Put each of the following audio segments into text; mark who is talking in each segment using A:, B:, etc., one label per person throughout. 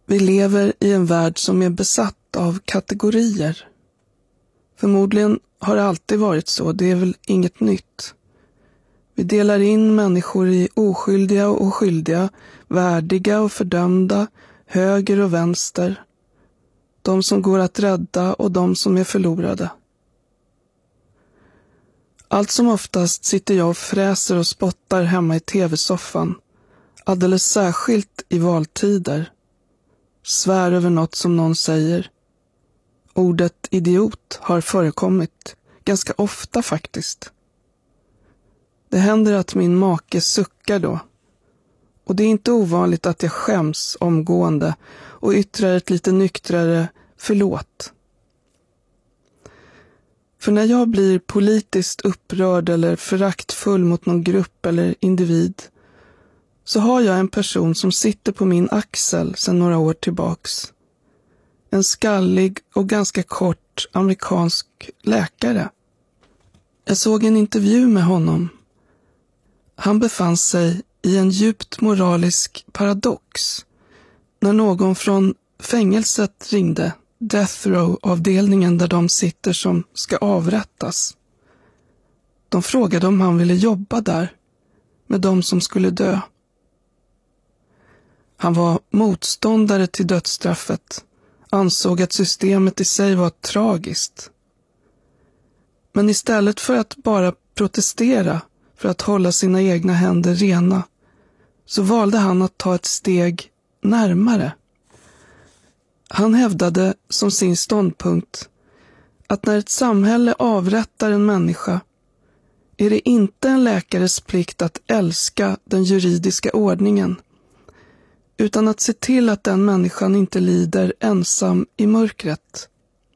A: Vi lever i en värld som är besatt av kategorier. Förmodligen har det alltid varit så, det är väl inget nytt. Vi delar in människor i oskyldiga och skyldiga, värdiga och fördömda, höger och vänster. De som går att rädda och de som är förlorade. Allt som oftast sitter jag och fräser och spottar hemma i tv-soffan, alldeles särskilt i valtider. Svär över något som någon säger. Ordet idiot har förekommit, ganska ofta faktiskt. Det händer att min make suckar då. Och det är inte ovanligt att jag skäms omgående och yttrar ett lite nyktrare förlåt. För när jag blir politiskt upprörd eller föraktfull mot någon grupp eller individ, så har jag en person som sitter på min axel sedan några år tillbaks. En skallig och ganska kort amerikansk läkare. Jag såg en intervju med honom. Han befann sig i en djupt moralisk paradox när någon från fängelset ringde, Death Row-avdelningen där de sitter som ska avrättas. De frågade om han ville jobba där med de som skulle dö. Han var motståndare till dödsstraffet, ansåg att systemet i sig var tragiskt. Men istället för att bara protestera för att hålla sina egna händer rena, så valde han att ta ett steg närmare. Han hävdade som sin ståndpunkt att när ett samhälle avrättar en människa är det inte en läkares plikt att älska den juridiska ordningen, utan att se till att den människan inte lider ensam i mörkret.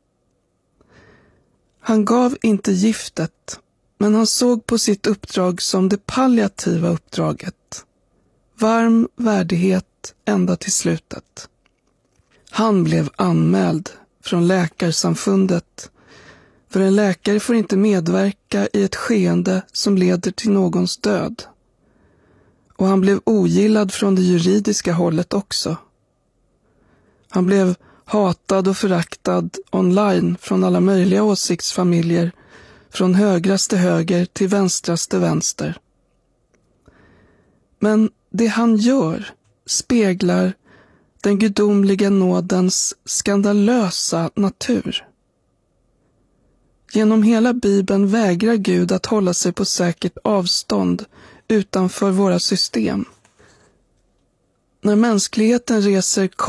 A: Han gav inte giftet, men han såg på sitt uppdrag som det palliativa uppdraget. Varm värdighet ända till slutet. Han blev anmäld från läkarsamfundet, för en läkare får inte medverka i ett skeende som leder till någons död. Och han blev ogillad från det juridiska hållet också. Han blev hatad och föraktad online från alla möjliga åsiktsfamiljer, från högraste höger till vänstraste vänster. Men det han gör speglar den gudomliga nådens skandalösa natur. Genom hela Bibeln vägrar Gud att hålla sig på säkert avstånd utanför våra system. När mänskligheten reser